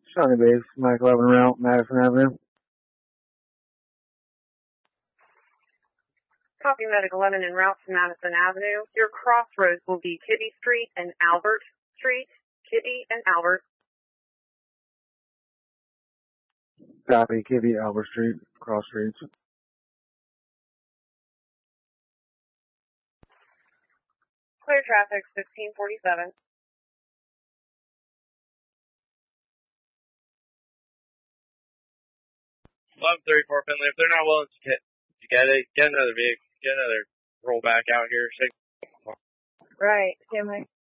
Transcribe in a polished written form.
Shawnee Base, Mike 11 route, Madison Avenue. Copy Medic 11 en route to Madison Avenue. Your crossroads will be Kitty Street and Albert Street. Kitty and Albert. Copy, Kitty, Albert Street, cross streets. Clear traffic, 1547. 1134 Finley. If they're not willing to get it, get another vehicle, get another rollback out here. Right, Jimmy.